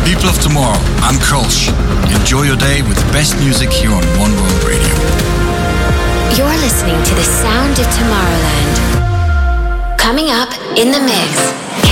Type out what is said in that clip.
People of tomorrow, I'm Kolsch. Enjoy your day with the best music here on One World Radio. You're listening to the sound of Tomorrowland. Coming up in the mix.